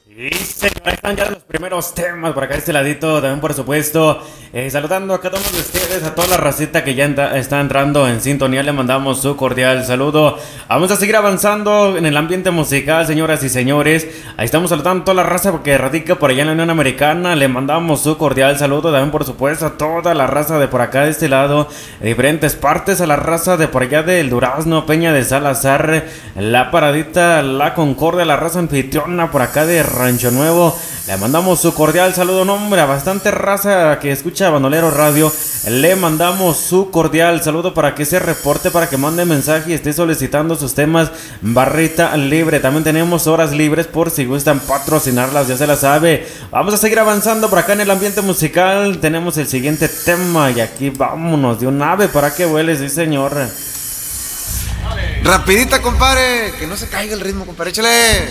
Y señores, están ya los primeros temas por acá de este ladito, también por supuesto, saludando a cada uno de ustedes, a toda la racita que ya está entrando en sintonía, le mandamos su cordial saludo. Vamos a seguir avanzando en el ambiente musical, señoras y señores. Ahí estamos saludando a toda la raza que radica por allá en la Unión Americana, le mandamos su cordial saludo, también por supuesto a toda la raza de por acá de este lado, de diferentes partes, a la raza de por allá del Durazno, Peña de Salazar, La Paradita, La Concordia, la raza anfitriona por acá de Rancho Nuevo. Le mandamos su cordial saludo, nombre a bastante raza que escucha Bandolero Radio. Le mandamos su cordial saludo para que se reporte, para que mande mensaje y esté solicitando sus temas. Barrita libre, también tenemos horas libres por si gustan patrocinarlas, ya se la sabe. Vamos a seguir avanzando por acá en el ambiente musical. Tenemos el siguiente tema y aquí vámonos de un ave para que vuele, sí señor. Rapidita, compadre, que no se caiga el ritmo, compadre, échale.